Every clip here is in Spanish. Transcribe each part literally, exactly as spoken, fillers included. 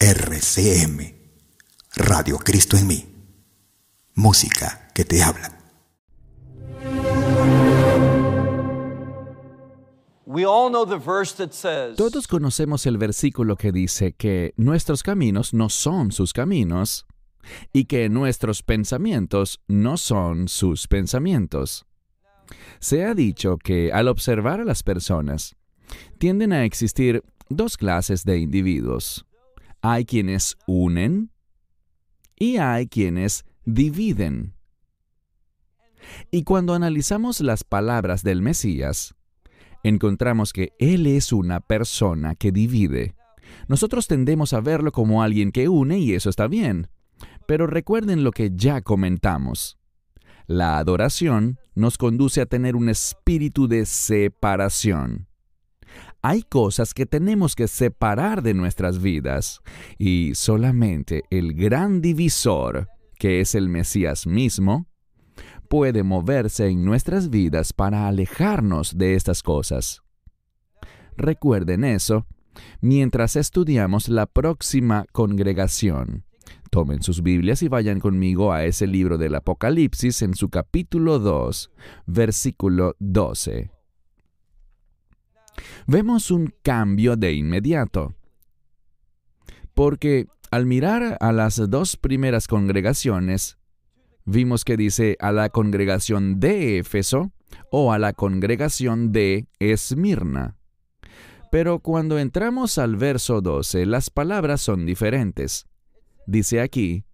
R C M, Radio Cristo en mí. Música que te habla. We all know the verse that says, Todos conocemos el versículo que dice que nuestros caminos no son sus caminos y que nuestros pensamientos no son sus pensamientos. Se ha dicho que al observar a las personas, tienden a existir dos clases de individuos. Hay quienes unen y hay quienes dividen. Y cuando analizamos las palabras del Mesías, encontramos que Él es una persona que divide. Nosotros tendemos a verlo como alguien que une y eso está bien. Pero recuerden lo que ya comentamos. La adoración nos conduce a tener un espíritu de separación. Hay cosas que tenemos que separar de nuestras vidas y solamente el gran divisor, que es el Mesías mismo, puede moverse en nuestras vidas para alejarnos de estas cosas. Recuerden eso mientras estudiamos la próxima congregación. Tomen sus Biblias y vayan conmigo a ese libro del Apocalipsis en su capítulo dos, versículo doce. Vemos un cambio de inmediato, porque al mirar a las dos primeras congregaciones, vimos que dice a la congregación de Éfeso o a la congregación de Esmirna. Pero cuando entramos al verso doce, las palabras son diferentes. Dice aquí,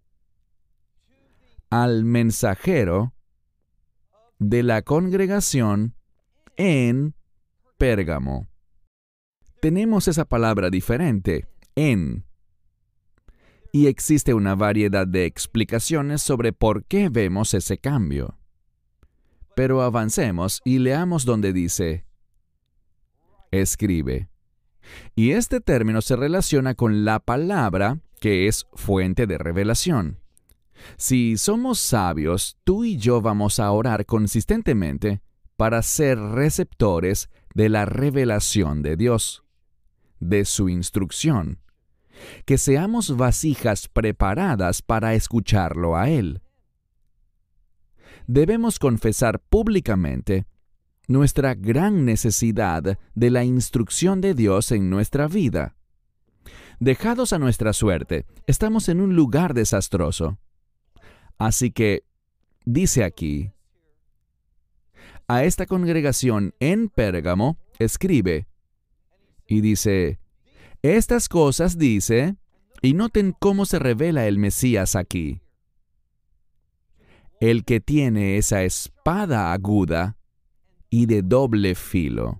al mensajero de la congregación en Pérgamo. Tenemos esa palabra diferente, en. Y existe una variedad de explicaciones sobre por qué vemos ese cambio. Pero avancemos y leamos donde dice, escribe. Y este término se relaciona con la palabra que es fuente de revelación. Si somos sabios, tú y yo vamos a orar consistentemente para ser receptores de la revelación de Dios, de su instrucción. Que seamos vasijas preparadas para escucharlo a Él. Debemos confesar públicamente nuestra gran necesidad de la instrucción de Dios en nuestra vida. Dejados a nuestra suerte, estamos en un lugar desastroso. Así que, dice aquí, a esta congregación en Pérgamo, escribe, y dice, estas cosas dice, y noten cómo se revela el Mesías aquí. El que tiene esa espada aguda y de doble filo.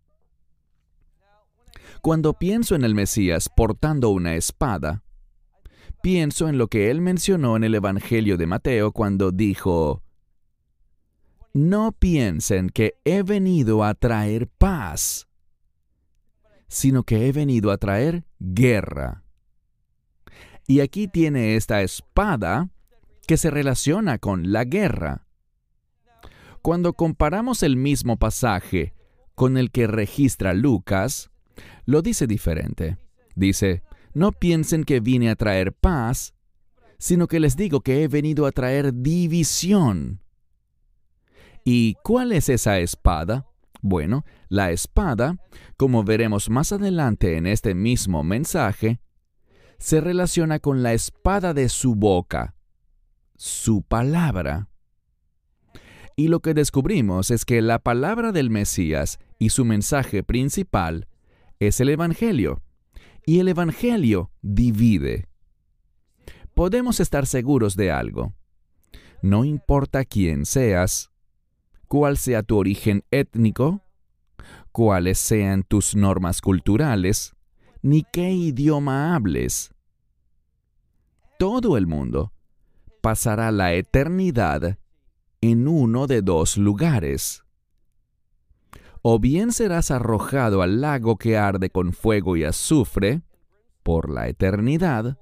Cuando pienso en el Mesías portando una espada, pienso en lo que él mencionó en el Evangelio de Mateo cuando dijo, no piensen que he venido a traer paz, sino que he venido a traer guerra. Y aquí tiene esta espada que se relaciona con la guerra. Cuando comparamos el mismo pasaje con el que registra Lucas, lo dice diferente. Dice, no piensen que vine a traer paz, sino que les digo que he venido a traer división. ¿Y cuál es esa espada? Bueno, la espada, como veremos más adelante en este mismo mensaje, se relaciona con la espada de su boca, su palabra. Y lo que descubrimos es que la palabra del Mesías y su mensaje principal es el Evangelio, y el Evangelio divide. Podemos estar seguros de algo. No importa quién seas, cuál sea tu origen étnico, cuáles sean tus normas culturales, ni qué idioma hables. Todo el mundo pasará la eternidad en uno de dos lugares. O bien serás arrojado al lago que arde con fuego y azufre por la eternidad,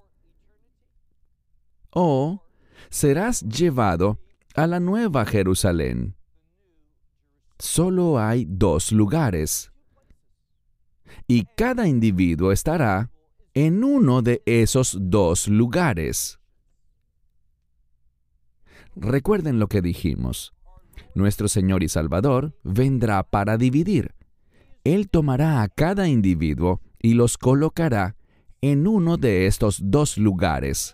o serás llevado a la Nueva Jerusalén. Solo hay dos lugares, y cada individuo estará en uno de esos dos lugares. Recuerden lo que dijimos. Nuestro Señor y Salvador vendrá para dividir. Él tomará a cada individuo y los colocará en uno de estos dos lugares.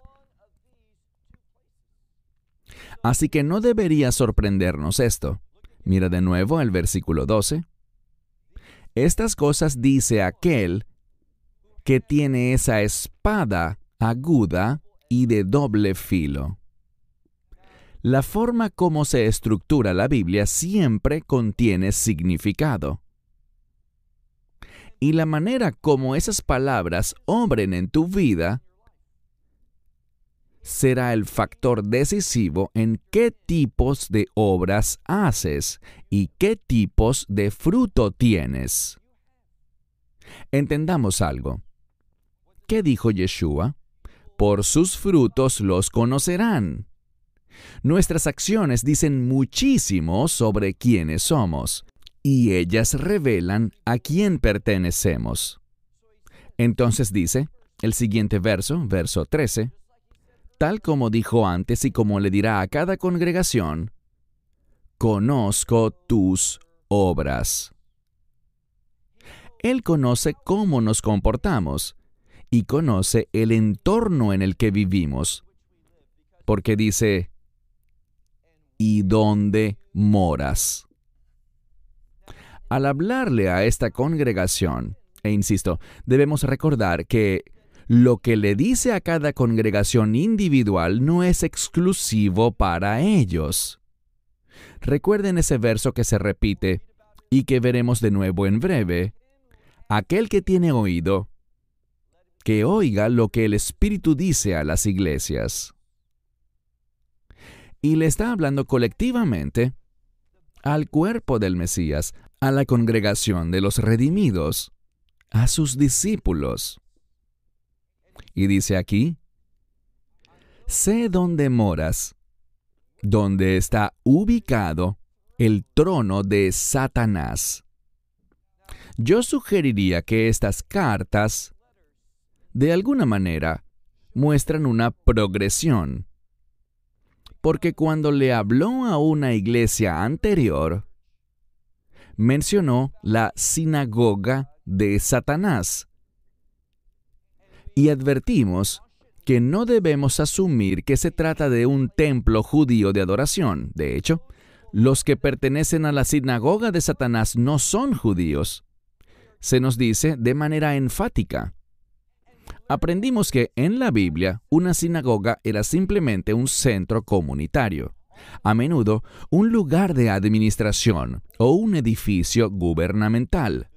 Así que no debería sorprendernos esto. Mira de nuevo el versículo doce. Estas cosas dice aquel que tiene esa espada aguda y de doble filo. La forma como se estructura la Biblia siempre contiene significado. Y la manera como esas palabras obren en tu vida será el factor decisivo en qué tipos de obras haces y qué tipos de fruto tienes. Entendamos algo. ¿Qué dijo Yeshua? Por sus frutos los conocerán. Nuestras acciones dicen muchísimo sobre quiénes somos, y ellas revelan a quién pertenecemos. Entonces dice, el siguiente verso, verso trece, tal como dijo antes y como le dirá a cada congregación, conozco tus obras. Él conoce cómo nos comportamos y conoce el entorno en el que vivimos, porque dice, ¿y dónde moras? Al hablarle a esta congregación, e insisto, debemos recordar que lo que le dice a cada congregación individual no es exclusivo para ellos. Recuerden ese verso que se repite y que veremos de nuevo en breve. Aquel que tiene oído, que oiga lo que el Espíritu dice a las iglesias. Y le está hablando colectivamente al cuerpo del Mesías, a la congregación de los redimidos, a sus discípulos. Y dice aquí, sé dónde moras, donde está ubicado el trono de Satanás. Yo sugeriría que estas cartas, de alguna manera, muestran una progresión. Porque cuando le habló a una iglesia anterior, mencionó la sinagoga de Satanás. Y advertimos que no debemos asumir que se trata de un templo judío de adoración. De hecho, los que pertenecen a la sinagoga de Satanás no son judíos. Se nos dice de manera enfática. Aprendimos que en la Biblia una sinagoga era simplemente un centro comunitario, a menudo un lugar de administración o un edificio gubernamental.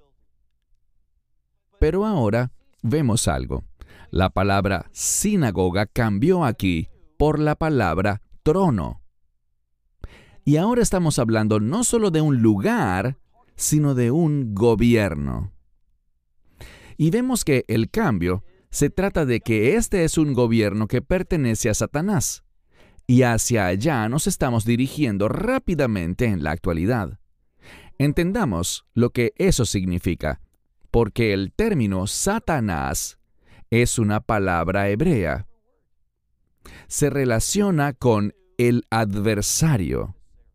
Pero ahora vemos algo. La palabra sinagoga cambió aquí por la palabra trono. Y ahora estamos hablando no solo de un lugar, sino de un gobierno. Y vemos que el cambio se trata de que este es un gobierno que pertenece a Satanás, y hacia allá nos estamos dirigiendo rápidamente en la actualidad. Entendamos lo que eso significa, porque el término Satanás es una palabra hebrea. Se relaciona con el adversario.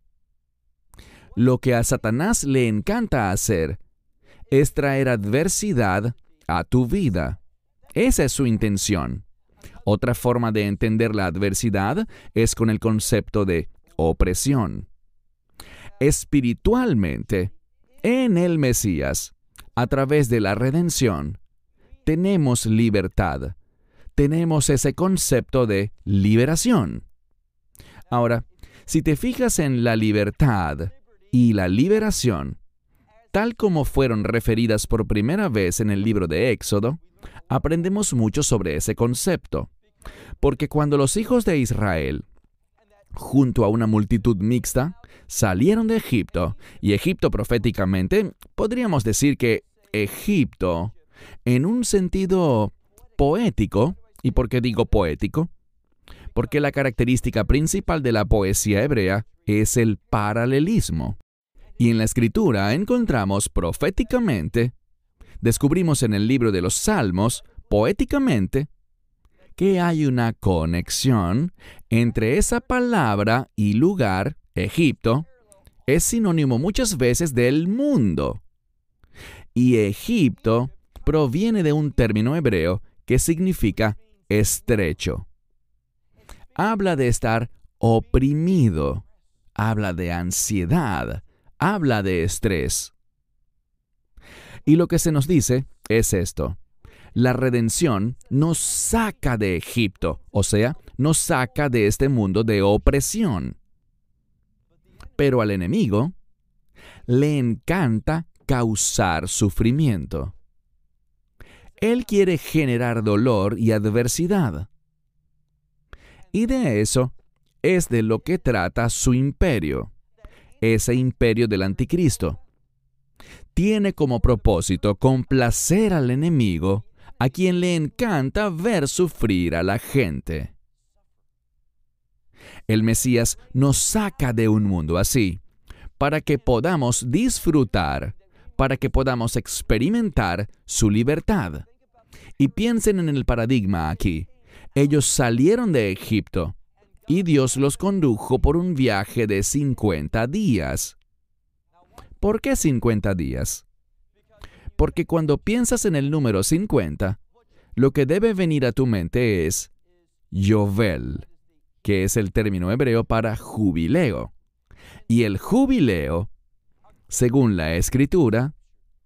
Lo que a Satanás le encanta hacer es traer adversidad a tu vida. Esa es su intención. Otra forma de entender la adversidad es con el concepto de opresión. Espiritualmente, en el Mesías, a través de la redención, tenemos libertad. Tenemos ese concepto de liberación. Ahora, si te fijas en la libertad y la liberación, tal como fueron referidas por primera vez en el libro de Éxodo, aprendemos mucho sobre ese concepto. Porque cuando los hijos de Israel, junto a una multitud mixta, salieron de Egipto, y Egipto proféticamente, podríamos decir que Egipto, en un sentido poético, ¿y por qué digo poético? Porque la característica principal de la poesía hebrea es el paralelismo. Y en la Escritura encontramos proféticamente, descubrimos en el libro de los Salmos, poéticamente que hay una conexión entre esa palabra y lugar, Egipto, es sinónimo muchas veces del mundo. Y Egipto proviene de un término hebreo que significa estrecho. Habla de estar oprimido, habla de ansiedad, habla de estrés. Y lo que se nos dice es esto: la redención nos saca de Egipto, o sea, nos saca de este mundo de opresión. Pero al enemigo le encanta causar sufrimiento. Él quiere generar dolor y adversidad. Y de eso es de lo que trata su imperio, ese imperio del anticristo. Tiene como propósito complacer al enemigo, a quien le encanta ver sufrir a la gente. El Mesías nos saca de un mundo así, para que podamos disfrutar, para que podamos experimentar su libertad. Y piensen en el paradigma aquí. Ellos salieron de Egipto, y Dios los condujo por un viaje de cincuenta días. ¿Por qué cincuenta días? Porque cuando piensas en el número cincuenta, lo que debe venir a tu mente es Yovel, que es el término hebreo para jubileo. Y el jubileo, según la Escritura,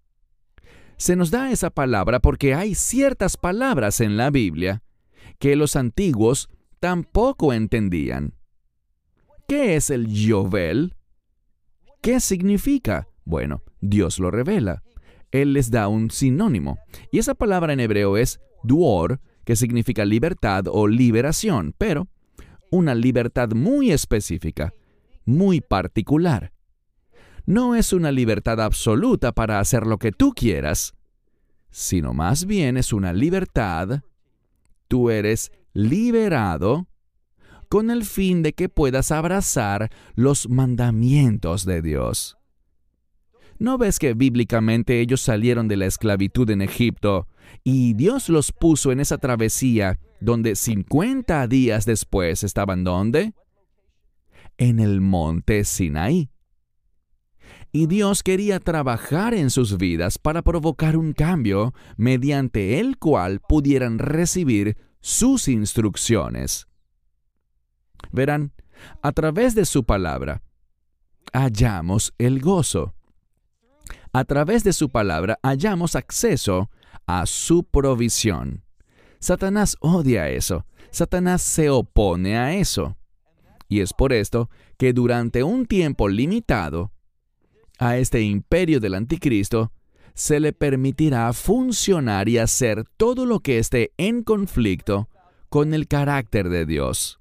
se nos da esa palabra porque hay ciertas palabras en la Biblia que los antiguos tampoco entendían. ¿Qué es el Yovel? ¿Qué significa? Bueno, Dios lo revela. Él les da un sinónimo. Y esa palabra en hebreo es duor, que significa libertad o liberación, pero una libertad muy específica, muy particular. No es una libertad absoluta para hacer lo que tú quieras, sino más bien es una libertad. Tú eres liberado con el fin de que puedas abrazar los mandamientos de Dios. ¿No ves que bíblicamente ellos salieron de la esclavitud en Egipto y Dios los puso en esa travesía donde cincuenta días después estaban ¿dónde? En el monte Sinaí. Y Dios quería trabajar en sus vidas para provocar un cambio mediante el cual pudieran recibir sus instrucciones. Verán, a través de su palabra, hallamos el gozo. A través de su palabra, hallamos acceso a su provisión. Satanás odia eso. Satanás se opone a eso. Y es por esto que durante un tiempo limitado, a este imperio del anticristo se le permitirá funcionar y hacer todo lo que esté en conflicto con el carácter de Dios.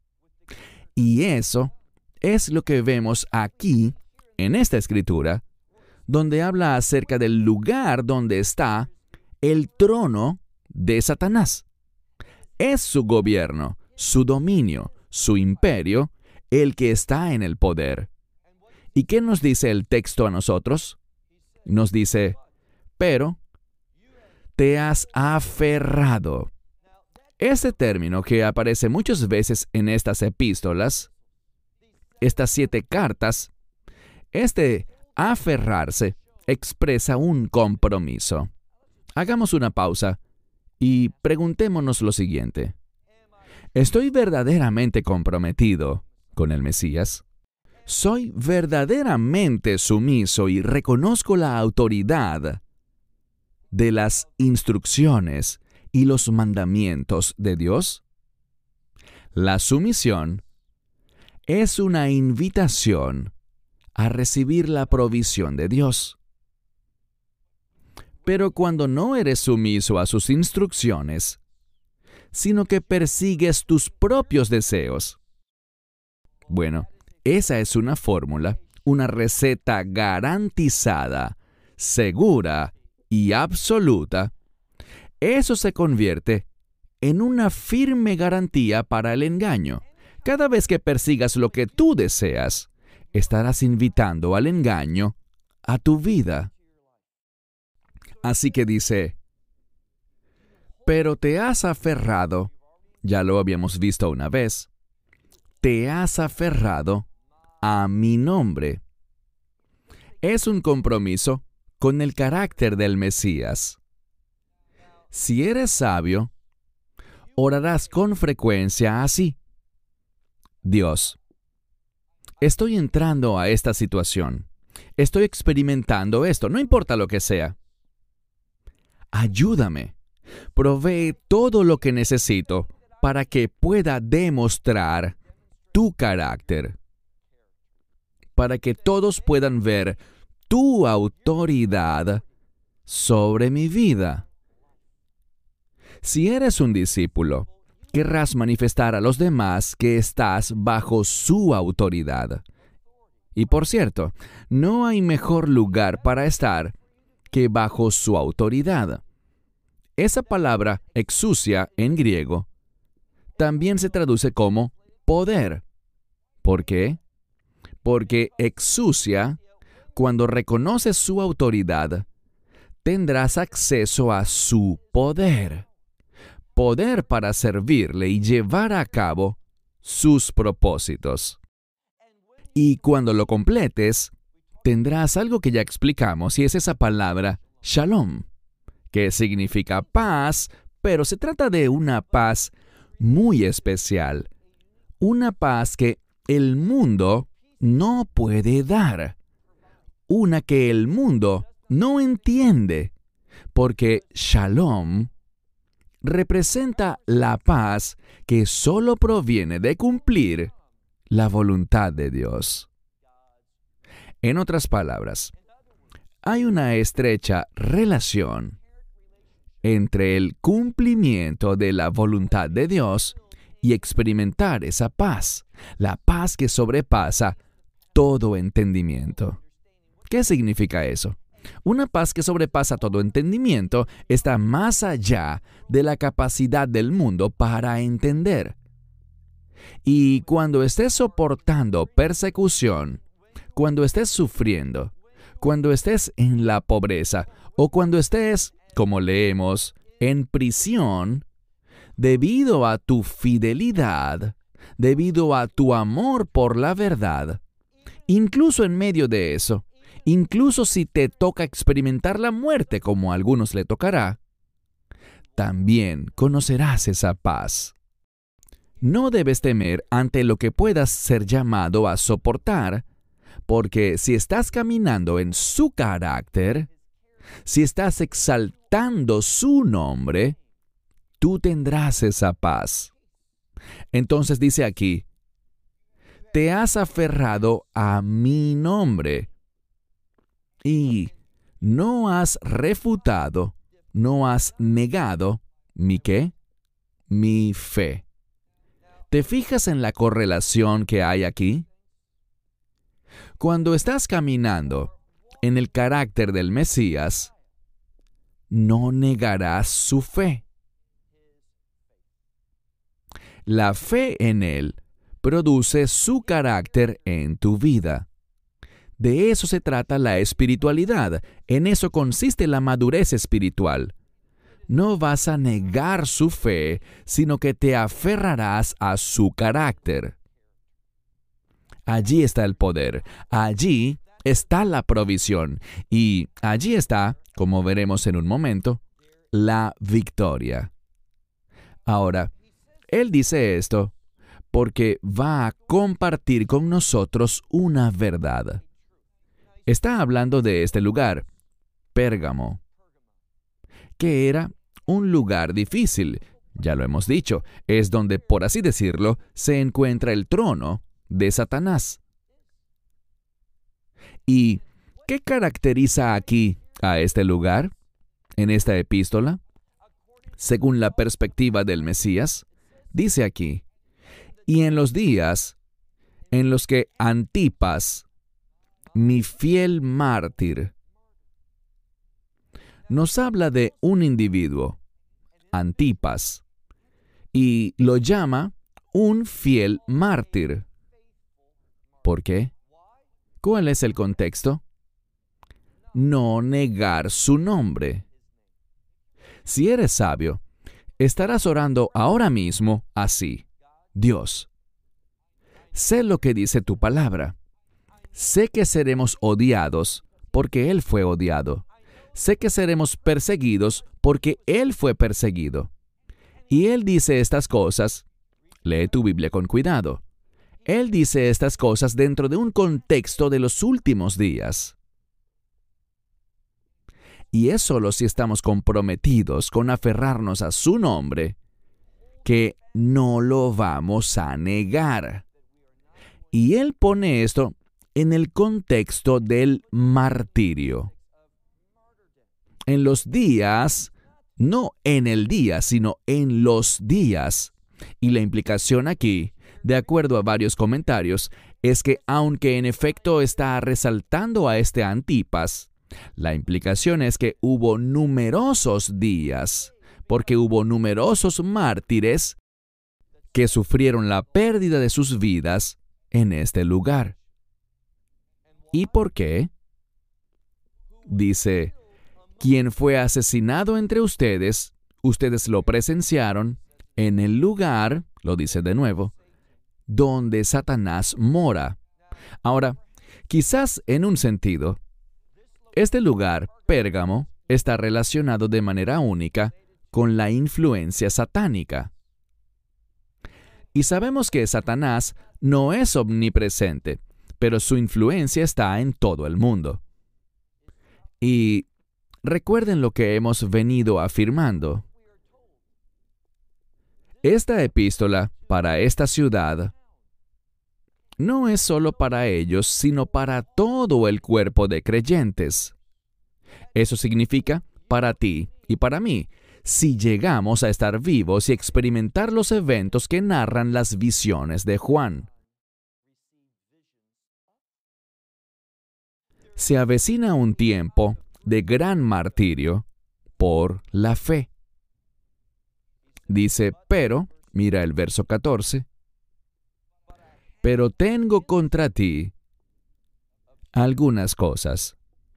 Y eso es lo que vemos aquí, en esta escritura, donde habla acerca del lugar donde está el trono de Satanás. Es su gobierno, su dominio, su imperio, el que está en el poder. ¿Y qué nos dice el texto a nosotros? Nos dice, pero te has aferrado. Ese término que aparece muchas veces en estas epístolas, estas siete cartas, este aferrarse expresa un compromiso. Hagamos una pausa y preguntémonos lo siguiente. ¿Estoy verdaderamente comprometido con el Mesías? ¿Soy verdaderamente sumiso y reconozco la autoridad de las instrucciones y los mandamientos de Dios? La sumisión es una invitación a recibir la provisión de Dios. Pero cuando no eres sumiso a sus instrucciones, sino que persigues tus propios deseos, bueno, esa es una fórmula, una receta garantizada, segura y absoluta. Eso se convierte en una firme garantía para el engaño. Cada vez que persigas lo que tú deseas, estarás invitando al engaño a tu vida. Así que dice, Pero te has aferrado, ya lo habíamos visto una vez, te has aferrado a mi nombre. Es un compromiso con el carácter del Mesías. Si eres sabio, orarás con frecuencia así: Dios, estoy entrando a esta situación. Estoy experimentando esto, no importa lo que sea. Ayúdame. Provee todo lo que necesito para que pueda demostrar tu carácter. Para que todos puedan ver tu autoridad sobre mi vida. Si eres un discípulo, querrás manifestar a los demás que estás bajo su autoridad. Y por cierto, no hay mejor lugar para estar que bajo su autoridad. Esa palabra exousia en griego también se traduce como poder. ¿Por qué? Porque exousia, cuando reconoces su autoridad, tendrás acceso a su poder. Poder para servirle y llevar a cabo sus propósitos. Y cuando lo completes, tendrás algo que ya explicamos, y es esa palabra shalom, que significa paz, pero se trata de una paz muy especial. Una paz que el mundo no puede dar. Una que el mundo no entiende, porque shalom representa la paz que solo proviene de cumplir la voluntad de Dios. En otras palabras, hay una estrecha relación entre el cumplimiento de la voluntad de Dios y experimentar esa paz, la paz que sobrepasa todo entendimiento. ¿Qué significa eso? Una paz que sobrepasa todo entendimiento está más allá de la capacidad del mundo para entender. Y cuando estés soportando persecución, cuando estés sufriendo, cuando estés en la pobreza o cuando estés, como leemos, en prisión, debido a tu fidelidad, debido a tu amor por la verdad, incluso en medio de eso, incluso si te toca experimentar la muerte como a algunos le tocará, también conocerás esa paz. No debes temer ante lo que puedas ser llamado a soportar, porque si estás caminando en su carácter, si estás exaltando su nombre, tú tendrás esa paz. Entonces dice aquí, te has aferrado a mi nombre y no has refutado, no has negado mi ¿qué? Mi fe. ¿Te fijas en la correlación que hay aquí? Cuando estás caminando en el carácter del Mesías, no negarás su fe. La fe en Él produce su carácter en tu vida. De eso se trata la espiritualidad. En eso consiste la madurez espiritual. No vas a negar su fe, sino que te aferrarás a su carácter. Allí está el poder. Allí está la provisión. Y allí está, como veremos en un momento, la victoria. Ahora, Él dice esto porque va a compartir con nosotros una verdad. Está hablando de este lugar, Pérgamo, que era un lugar difícil. Ya lo hemos dicho, es donde, por así decirlo, se encuentra el trono de Satanás. ¿Y qué caracteriza aquí a este lugar, en esta epístola? Según la perspectiva del Mesías, dice aquí, y en los días en los que Antipas, mi fiel mártir, nos habla de un individuo, Antipas, y lo llama un fiel mártir. ¿Por qué? ¿Cuál es el contexto? No negar su nombre. Si eres sabio, estarás orando ahora mismo así: Dios, sé lo que dice tu palabra. Sé que seremos odiados porque Él fue odiado. Sé que seremos perseguidos porque Él fue perseguido. Y Él dice estas cosas. Lee tu Biblia con cuidado. Él dice estas cosas dentro de un contexto de los últimos días. Y es solo si estamos comprometidos con aferrarnos a su nombre que no lo vamos a negar. Y Él pone esto en el contexto del martirio. En los días, no en el día, sino en los días. Y la implicación aquí, de acuerdo a varios comentarios, es que aunque en efecto está resaltando a este Antipas, la implicación es que hubo numerosos días, porque hubo numerosos mártires que sufrieron la pérdida de sus vidas en este lugar. ¿Y por qué? Dice, quien fue asesinado entre ustedes, ustedes lo presenciaron en el lugar, lo dice de nuevo, donde Satanás mora. Ahora, quizás en un sentido, este lugar, Pérgamo, está relacionado de manera única con la influencia satánica. Y sabemos que Satanás no es omnipresente, pero su influencia está en todo el mundo. Y recuerden lo que hemos venido afirmando. Esta epístola para esta ciudad no es solo para ellos, sino para todo el cuerpo de creyentes. Eso significa para ti y para mí, si llegamos a estar vivos y experimentar los eventos que narran las visiones de Juan. Se avecina un tiempo de gran martirio por la fe. Dice, pero, mira el verso catorce, pero tengo contra ti algunas cosas.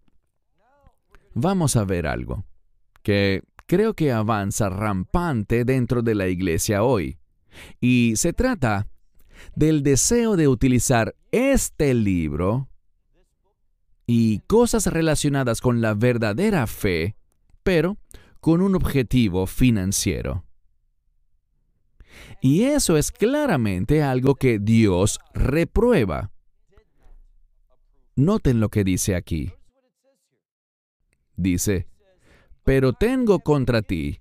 Vamos a ver algo que creo que avanza rampante dentro de la iglesia hoy. Y se trata del deseo de utilizar este libro y cosas relacionadas con la verdadera fe, pero con un objetivo financiero. Y eso es claramente algo que Dios reprueba. Noten lo que dice aquí. Dice, pero tengo contra ti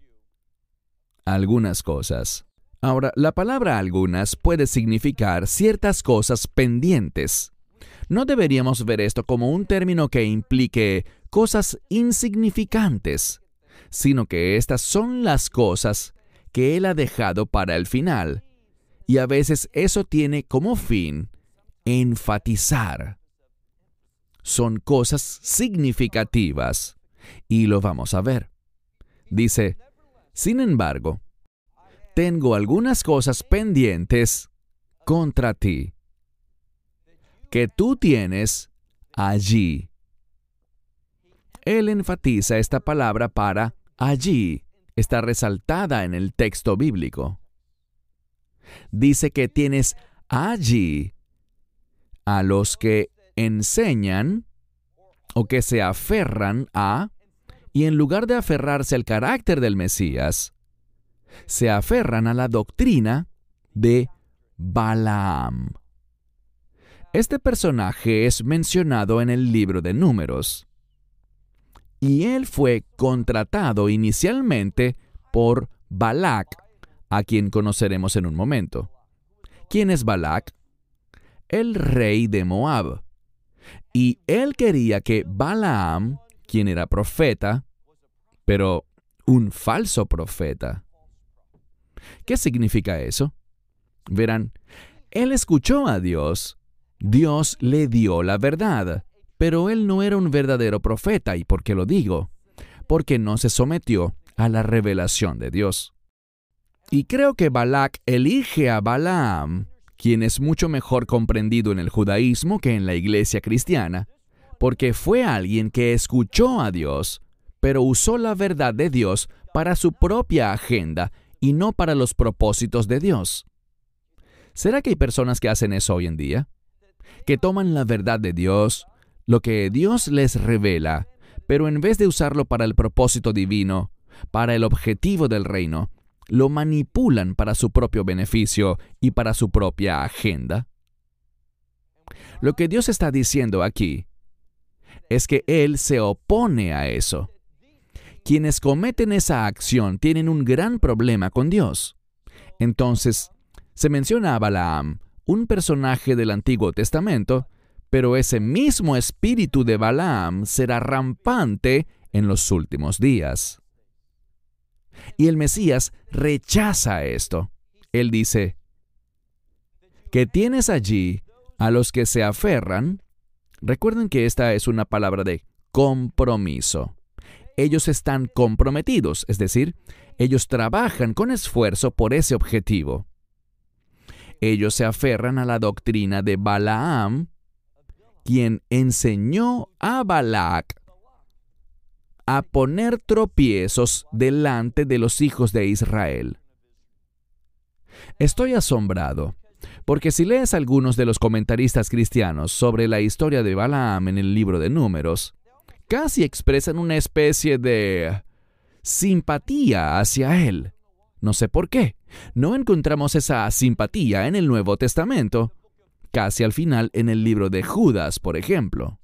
algunas cosas. Ahora, la palabra algunas puede significar ciertas cosas pendientes. No deberíamos ver esto como un término que implique cosas insignificantes, sino que estas son las cosas que Él ha dejado para el final. Y a veces eso tiene como fin enfatizar. Son cosas significativas. Y lo vamos a ver. Dice, sin embargo, tengo algunas cosas pendientes contra ti, que tú tienes allí. Él enfatiza esta palabra para allí. Está resaltada en el texto bíblico. Dice que tienes allí a los que enseñan o que se aferran a, y en lugar de aferrarse al carácter del Mesías, se aferran a la doctrina de Balaam. Este personaje es mencionado en el libro de Números. Y él fue contratado inicialmente por Balac, a quien conoceremos en un momento. ¿Quién es Balac? El rey de Moab. Y él quería que Balaam, quien era profeta, pero un falso profeta. ¿Qué significa eso? Verán, él escuchó a Dios. Dios le dio la verdad, pero él no era un verdadero profeta. ¿Y por qué lo digo? Porque no se sometió a la revelación de Dios. Y creo que Balac elige a Balaam, quien es mucho mejor comprendido en el judaísmo que en la iglesia cristiana, porque fue alguien que escuchó a Dios, pero usó la verdad de Dios para su propia agenda y no para los propósitos de Dios. ¿Será que hay personas que hacen eso hoy en día? Que toman la verdad de Dios, lo que Dios les revela, pero en vez de usarlo para el propósito divino, para el objetivo del reino, lo manipulan para su propio beneficio y para su propia agenda. Lo que Dios está diciendo aquí es que Él se opone a eso. Quienes cometen esa acción tienen un gran problema con Dios. Entonces, se menciona a Balaam, un personaje del Antiguo Testamento, pero ese mismo espíritu de Balaam será rampante en los últimos días. Y el Mesías rechaza esto. Él dice que tienes allí a los que se aferran. Recuerden que esta es una palabra de compromiso. Ellos están comprometidos, es decir, ellos trabajan con esfuerzo por ese objetivo. Ellos se aferran a la doctrina de Balaam, quien enseñó a Balac a poner tropiezos delante de los hijos de Israel. Estoy asombrado, porque si lees algunos de los comentaristas cristianos sobre la historia de Balaam en el libro de Números, casi expresan una especie de simpatía hacia él. No sé por qué. No encontramos esa simpatía en el Nuevo Testamento, casi al final en el libro de Judas, por ejemplo.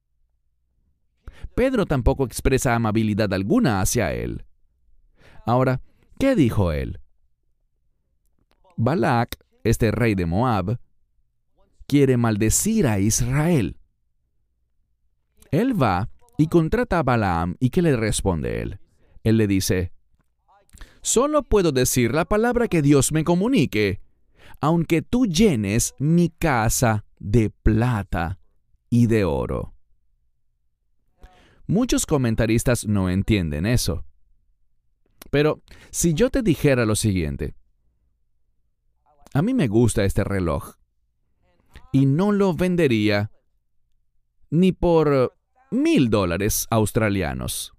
Pedro tampoco expresa amabilidad alguna hacia él. Ahora, ¿qué dijo él? Balac, este rey de Moab, quiere maldecir a Israel. Él va y contrata a Balaam, ¿y qué le responde él? Él le dice, solo puedo decir la palabra que Dios me comunique, aunque tú llenes mi casa de plata y de oro. Muchos comentaristas no entienden eso. Pero si yo te dijera lo siguiente, a mí me gusta este reloj, y no lo vendería ni por mil dólares australianos.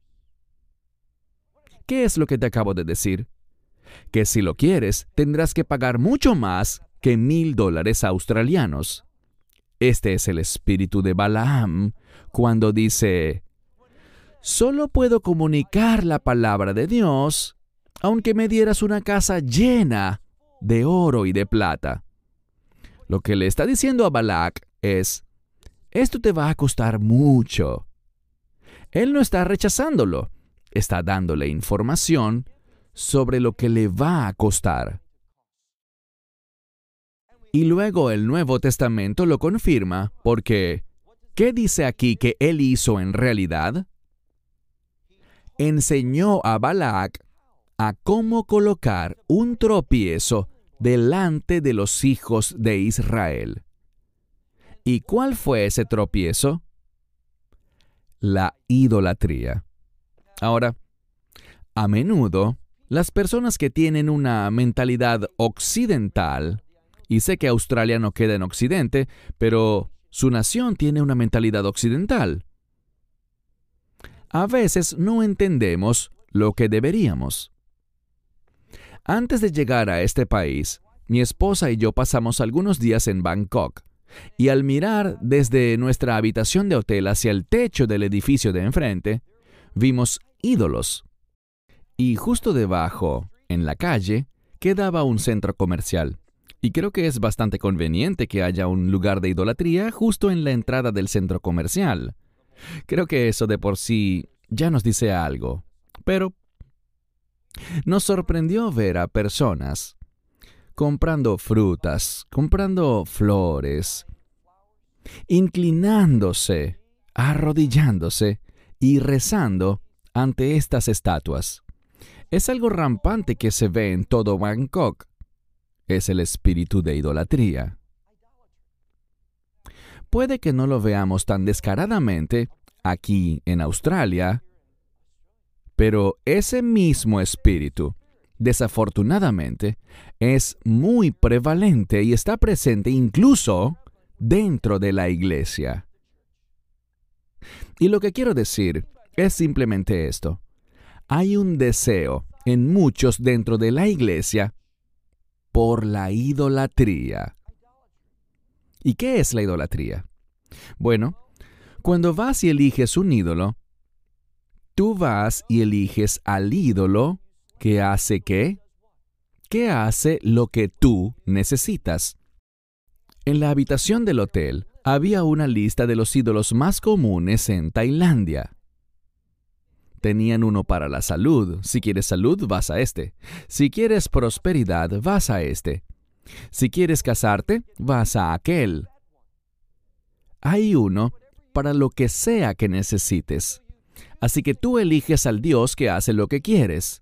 ¿Qué es lo que te acabo de decir? Que si lo quieres, tendrás que pagar mucho más que mil dólares australianos. Este es el espíritu de Balaam cuando dice, solo puedo comunicar la palabra de Dios, aunque me dieras una casa llena de oro y de plata. Lo que le está diciendo a Balac es, esto te va a costar mucho. Él no está rechazándolo, está dándole información sobre lo que le va a costar. Y luego el Nuevo Testamento lo confirma porque, ¿qué dice aquí que él hizo en realidad? Enseñó a Balac a cómo colocar un tropiezo delante de los hijos de Israel. ¿Y cuál fue ese tropiezo? La idolatría. Ahora, a menudo, las personas que tienen una mentalidad occidental, y sé que Australia no queda en Occidente, pero su nación tiene una mentalidad occidental. A veces no entendemos lo que deberíamos. Antes de llegar a este país, mi esposa y yo pasamos algunos días en Bangkok, y al mirar desde nuestra habitación de hotel hacia el techo del edificio de enfrente, vimos ídolos. Y justo debajo, en la calle, quedaba un centro comercial. Y creo que es bastante conveniente que haya un lugar de idolatría justo en la entrada del centro comercial. Creo que eso de por sí ya nos dice algo. Pero nos sorprendió ver a personas comprando frutas, comprando flores, inclinándose, arrodillándose y rezando ante estas estatuas. Es algo rampante que se ve en todo Bangkok. Es el espíritu de idolatría. Puede que no lo veamos tan descaradamente aquí en Australia, pero ese mismo espíritu, desafortunadamente, es muy prevalente y está presente incluso dentro de la iglesia. Y lo que quiero decir es simplemente esto. Hay un deseo en muchos dentro de la iglesia por la idolatría. ¿Y qué es la idolatría? Bueno, cuando vas y eliges un ídolo, tú vas y eliges al ídolo que hace ¿qué? Que hace lo que tú necesitas. En la habitación del hotel había una lista de los ídolos más comunes en Tailandia. Tenían uno para la salud. Si quieres salud, vas a este. Si quieres prosperidad, vas a este. Si quieres casarte, vas a aquel. Hay uno para lo que sea que necesites. Así que tú eliges al Dios que hace lo que quieres.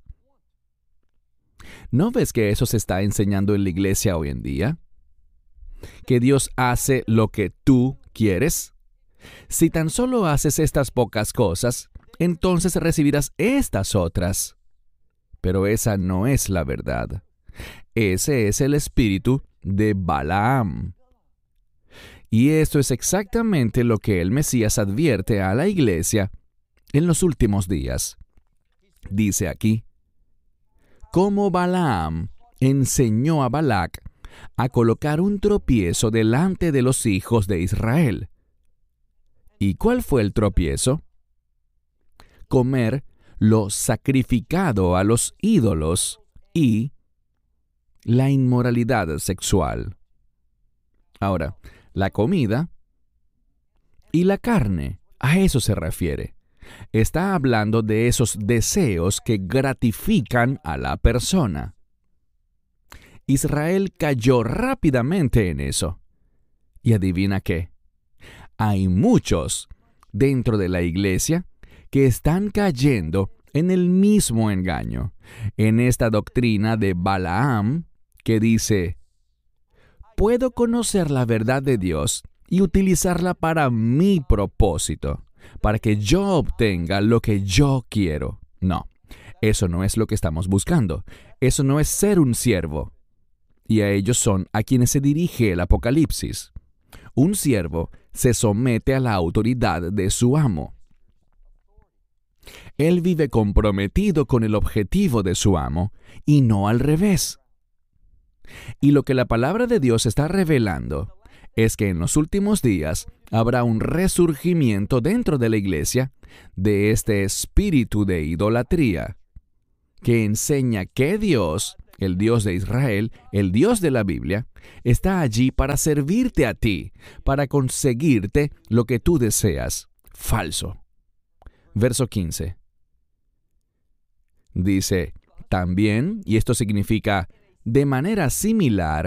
¿No ves que eso se está enseñando en la iglesia hoy en día? ¿Que Dios hace lo que tú quieres? Si tan solo haces estas pocas cosas, entonces recibirás estas otras. Pero esa no es la verdad. Ese es el espíritu de Balaam. Y esto es exactamente lo que el Mesías advierte a la iglesia en los últimos días. Dice aquí, como Balaam enseñó a Balac a colocar un tropiezo delante de los hijos de Israel. ¿Y cuál fue el tropiezo? Comer lo sacrificado a los ídolos y la inmoralidad sexual. Ahora, la comida y la carne, a eso se refiere. Está hablando de esos deseos que gratifican a la persona. Israel cayó rápidamente en eso. ¿Y adivina qué? Hay muchos dentro de la iglesia que están cayendo en el mismo engaño, en esta doctrina de Balaam que dice, puedo conocer la verdad de Dios y utilizarla para mi propósito, para que yo obtenga lo que yo quiero. No, eso no es lo que estamos buscando. Eso no es ser un siervo. Y a ellos son a quienes se dirige el Apocalipsis. Un siervo se somete a la autoridad de su amo. Él vive comprometido con el objetivo de su amo y no al revés. Y lo que la palabra de Dios está revelando es que en los últimos días habrá un resurgimiento dentro de la iglesia de este espíritu de idolatría que enseña que Dios, el Dios de Israel, el Dios de la Biblia, está allí para servirte a ti, para conseguirte lo que tú deseas. Falso. Verso quince. Dice, también, y esto significa, de manera similar,